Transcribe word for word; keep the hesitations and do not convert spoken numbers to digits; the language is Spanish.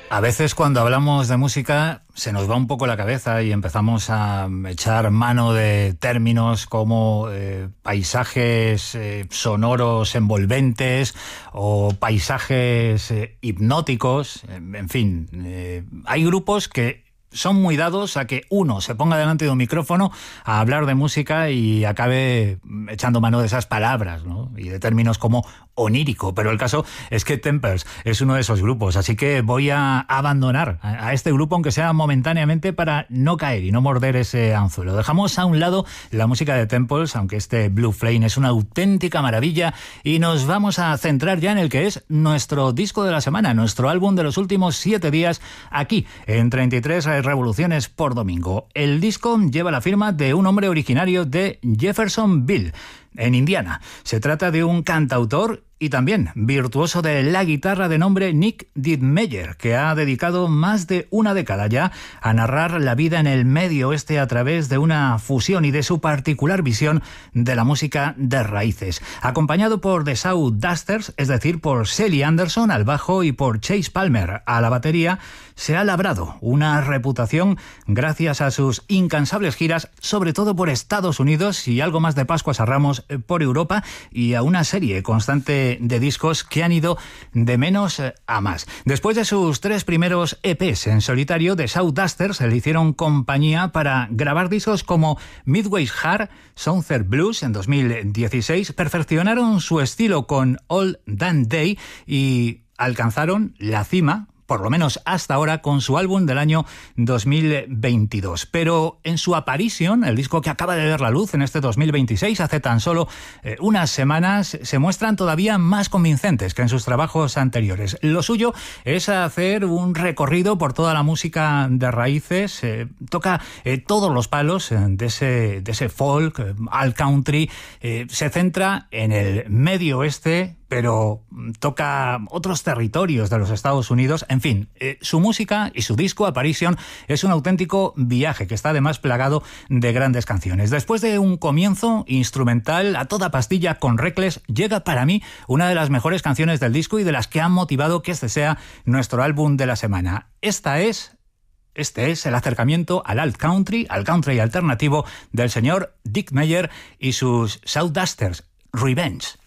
A veces cuando hablamos de música se nos va un poco la cabeza y empezamos a echar mano de términos como eh, paisajes eh, sonoros envolventes o paisajes eh, hipnóticos. En fin, eh, hay grupos que son muy dados a que uno se ponga delante de un micrófono a hablar de música y acabe echando mano de esas palabras, ¿no? Y de términos como onírico, pero el caso es que Temples es uno de esos grupos, así que voy a abandonar a este grupo, aunque sea momentáneamente, para no caer y no morder ese anzuelo. Dejamos a un lado la música de Temples, aunque este Blue Flame es una auténtica maravilla, y nos vamos a centrar ya en el que es nuestro disco de la semana, nuestro álbum de los últimos siete días, aquí en treinta y tres revoluciones por domingo. El disco lleva la firma de un hombre originario de Jeffersonville, en Indiana. Se trata de un cantautor y también virtuoso de la guitarra de nombre Nick Dittmeyer, que ha dedicado más de una década ya a narrar la vida en el Medio Oeste a través de una fusión y de su particular visión de la música de raíces. Acompañado por The Sawdusters, es decir, por Shelly Anderson al bajo y por Chase Palmer a la batería, se ha labrado una reputación gracias a sus incansables giras, sobre todo por Estados Unidos y algo más de Pascuas a Ramos por Europa, y a una serie constante de discos que han ido de menos a más. Después de sus tres primeros E Pes en solitario, The Sawdusters le hicieron compañía para grabar discos como Midway's Heart, Southern Blues en dos mil dieciséis, perfeccionaron su estilo con All That Day y alcanzaron la cima, por lo menos hasta ahora, con su álbum del año dos mil veintidós. Pero en su aparición, el disco que acaba de ver la luz en este dos mil veintiséis, hace tan solo eh, unas semanas, se muestran todavía más convincentes que en sus trabajos anteriores. Lo suyo es hacer un recorrido por toda la música de raíces, eh, toca eh, todos los palos eh, de, ese, de ese folk, eh, al country, eh, se centra en el Medio Oeste, pero toca otros territorios de los Estados Unidos. En fin, eh, su música y su disco Apparition es un auténtico viaje que está además plagado de grandes canciones. Después de un comienzo instrumental a toda pastilla con Reckless, llega para mí una de las mejores canciones del disco y de las que han motivado que este sea nuestro álbum de la semana. Esta es... Este es el acercamiento al alt country, al country alternativo del señor Dittmeyer y sus Sawdusters, Revenge.